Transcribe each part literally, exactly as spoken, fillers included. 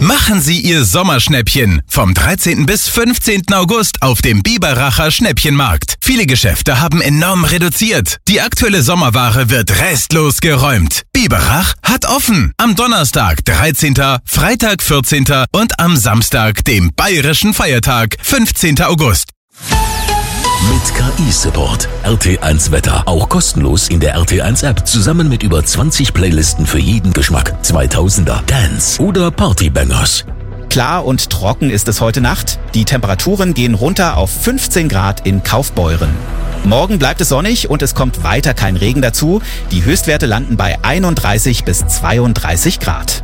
Machen Sie Ihr Sommerschnäppchen vom dreizehnten bis fünfzehnten August auf dem Biberacher Schnäppchenmarkt. Viele Geschäfte haben enorm reduziert. Die aktuelle Sommerware wird restlos geräumt. Biberach hat offen. Am Donnerstag, dreizehnten, Freitag, vierzehnten und am Samstag, dem bayerischen Feiertag, fünfzehnten August. Mit K I-Support. R T eins Wetter. Auch kostenlos in der R T eins App. Zusammen mit über zwanzig Playlisten für jeden Geschmack. zweitausender, Dance oder Partybangers. Klar und trocken ist es heute Nacht. Die Temperaturen gehen runter auf fünfzehn Grad in Kaufbeuren. Morgen bleibt es sonnig und es kommt weiter kein Regen dazu. Die Höchstwerte landen bei einunddreißig bis zweiunddreißig Grad.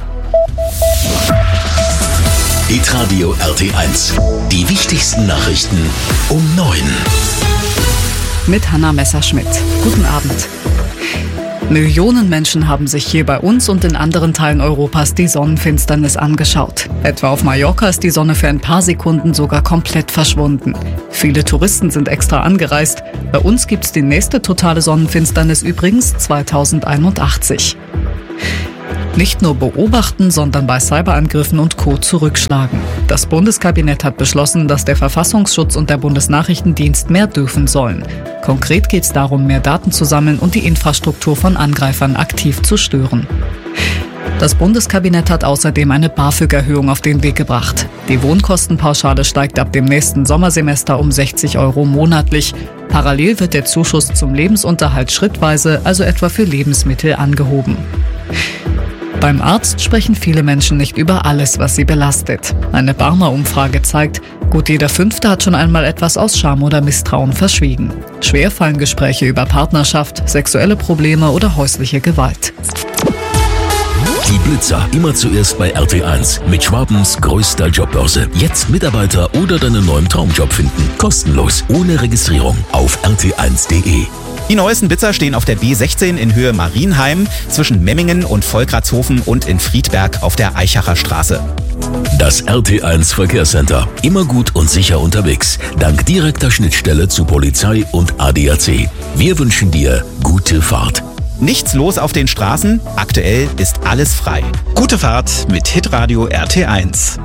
Hitradio R T eins. Die wichtigsten Nachrichten um neun. Mit Hanna Messerschmidt. Guten Abend. Millionen Menschen haben sich hier bei uns und in anderen Teilen Europas die Sonnenfinsternis angeschaut. Etwa auf Mallorca ist die Sonne für ein paar Sekunden sogar komplett verschwunden. Viele Touristen sind extra angereist. Bei uns gibt's die nächste totale Sonnenfinsternis übrigens zweitausendeinundachtzig. Nicht nur beobachten, sondern bei Cyberangriffen und Co. zurückschlagen. Das Bundeskabinett hat beschlossen, dass der Verfassungsschutz und der Bundesnachrichtendienst mehr dürfen sollen. Konkret geht es darum, mehr Daten zu sammeln und die Infrastruktur von Angreifern aktiv zu stören. Das Bundeskabinett hat außerdem eine BAföG-Erhöhung auf den Weg gebracht. Die Wohnkostenpauschale steigt ab dem nächsten Sommersemester um sechzig Euro monatlich. Parallel wird der Zuschuss zum Lebensunterhalt schrittweise, also etwa für Lebensmittel, angehoben. Beim Arzt sprechen viele Menschen nicht über alles, was sie belastet. Eine Barmer-Umfrage zeigt, gut jeder Fünfte hat schon einmal etwas aus Scham oder Misstrauen verschwiegen. Schwer fallen Gespräche über Partnerschaft, sexuelle Probleme oder häusliche Gewalt. Die Blitzer, immer zuerst bei R T eins. Mit Schwabens größter Jobbörse. Jetzt Mitarbeiter oder deinen neuen Traumjob finden. Kostenlos, ohne Registrierung. Auf r t eins punkt d e. Die neuesten Blitzer stehen auf der B sechzehn in Höhe Marienheim, zwischen Memmingen und Volkratshofen und in Friedberg auf der Eichacher Straße. Das R T eins Verkehrscenter. Immer gut und sicher unterwegs. Dank direkter Schnittstelle zu Polizei und A D A C. Wir wünschen dir gute Fahrt. Nichts los auf den Straßen, aktuell ist alles frei. Gute Fahrt mit Hitradio R T eins.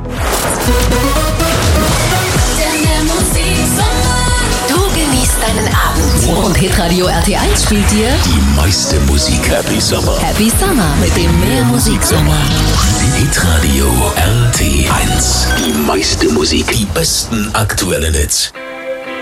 Du genießt deinen Abend. Und Hitradio R T eins spielt dir Die meiste Musik. Happy Summer. Happy Summer mit dem Mehr Musiksommer. Hitradio R T eins. Die meiste Musik. Die besten aktuellen Hits.